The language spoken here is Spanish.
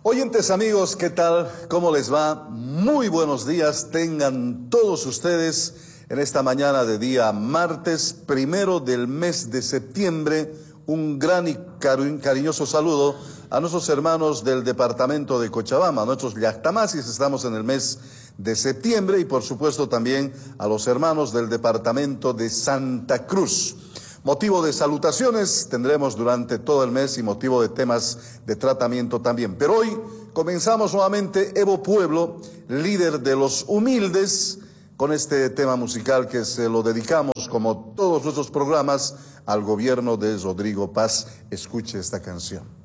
Oyentes amigos, ¿qué tal? ¿Cómo les va? Muy buenos días tengan todos ustedes en esta mañana de día martes, 1 del mes de septiembre. Un gran y cariñoso saludo a nuestros hermanos del departamento de Cochabamba, a nuestros llactamasis. Estamos en el mes de septiembre y por supuesto también a los hermanos del departamento de Santa Cruz. Motivo de salutaciones tendremos durante todo el mes y motivo de temas de tratamiento también. Pero hoy comenzamos nuevamente Evo Pueblo, líder de los humildes, con este tema musical que se lo dedicamos, como todos nuestros programas, al gobierno de Rodrigo Paz. Escuche esta canción.